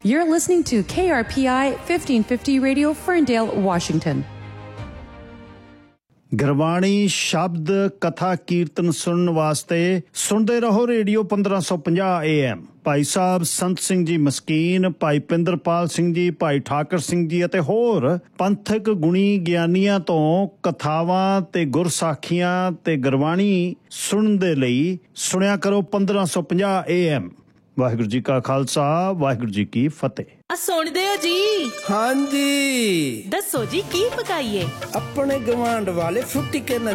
You're listening to KRPI 1550 Radio, Ferndale, Washington. Gurbani ਸ਼ਬਦ ਕਥਾ ਕੀਰਤਨ ਸੁਣਨ ਵਾਸਤੇ ਸੁਣਦੇ ਰਹੋ ਰੇਡੀਓ 1550 AM। ਭਾਈ ਸਾਹਿਬ ਸੰਤ ਸਿੰਘ ਜੀ ਮਸਕੀਨ, ਭਾਈ ਪਿੰਦਰਪਾਲ ਸਿੰਘ ਜੀ, ਭਾਈ ਠਾਕਰ ਸਿੰਘ ਜੀ ਅਤੇ ਹੋਰ ਪੰਥਕ ਗੁਣੀ ਗਿਆਨੀਆਂ ਤੋਂ ਕਥਾਵਾਂ ਤੇ ਗੁਰਸਾਖੀਆਂ ਤੇ ਗੁਰਬਾਣੀ ਸੁਣਨ ਦੇ ਲਈ ਸੁਣਿਆ ਕਰੋ 1550 AM। ਵਾਹਿਗੁਰੂ ਜੀ ਕਾ ਖਾਲਸਾ, ਵਾਹਿਗੁਰੂ ਜੀ ਕੀ ਫਤਿਹ। ਸੁਣਦੇ ਹੋ ਜੀ? ਹਾਂਜੀ ਦੱਸੋ ਜੀ ਕੀ ਪਕਾਈਏ? ਆਪਣੇ ਗਵਾਂਢ ਵਾਲੇ ਫੁੱਟੀ ਕੇ ਨਾ